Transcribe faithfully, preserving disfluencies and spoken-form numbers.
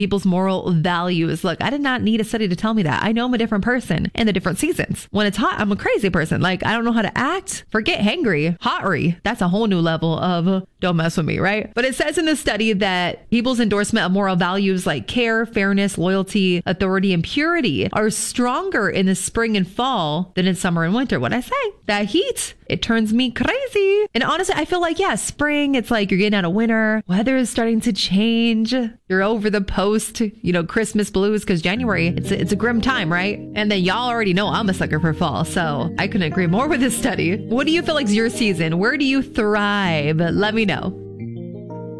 people's moral values. Look, I did not need a study to tell me that. I know I'm a different person in the different seasons. When it's hot, I'm a crazy person. Like, I don't know how to act. Forget hangry, hotry. That's a whole new level of don't mess with me, right? But it says in the study that people's endorsement of moral values like care, fairness, loyalty, authority, and purity are stronger in the spring and fall than in summer and winter. What I say, that heat, it turns me crazy. And honestly, I feel like, yeah, spring, it's like you're getting out of winter. Weather is starting to change. You're over the post, you know, Christmas blues, because January, it's a, it's a grim time, right? And then y'all already know I'm a sucker for fall. So I couldn't agree more with this study. What do you feel like is your season? Where do you thrive? Let me know.